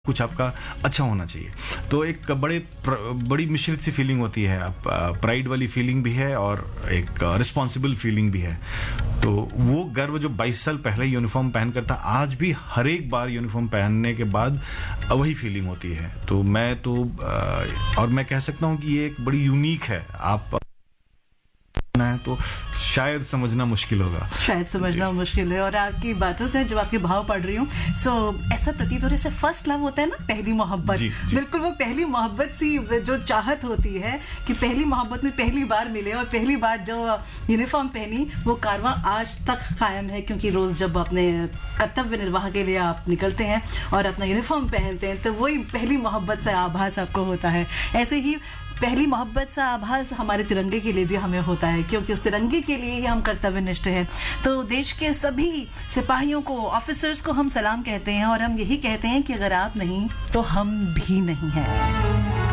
कुछ आपका अच्छा होना चाहिए। तो एक बड़ी मिश्रित सी फीलिंग होती है, आप प्राइड वाली फीलिंग भी है और एक रिस्पॉन्सिबल फीलिंग भी है। तो वो गर्व जो 22 साल पहले यूनिफॉर्म पहन कर था, आज भी हर एक बार यूनिफॉर्म पहनने के बाद वही फीलिंग होती है। तो और मैं कह सकता हूँ कि ये एक बड़ी यूनिक है। आप है तो शायद समझना मुश्किल है। और आपकी बातों से जब आपके भाव पढ़ रही हूँ, सो ऐसा प्रतीत हो रहा है फर्स्ट लव होता है ना, पहली मोहब्बत। बिल्कुल वो पहली मोहब्बत सी जो चाहत होती है कि पहली मोहब्बत में पहली बार मिले और पहली बार जो यूनिफॉर्म पहनी, वो कारवां आज तक कायम है। क्योंकि रोज जब अपने कर्तव्य निर्वाह के लिए आप निकलते हैं और अपना यूनिफॉर्म पहनते हैं, तो वही पहली मोहब्बत से आभास आपको होता है। ऐसे ही पहली मोहब्बत सा आभास हमारे तिरंगे के लिए भी हमें होता है, क्योंकि उस तिरंगे के लिए ही हम कर्तव्यनिष्ठ हैं। तो देश के सभी सिपाहियों को, ऑफिसर्स को हम सलाम कहते हैं और हम यही कहते हैं कि अगर आप नहीं तो हम भी नहीं हैं।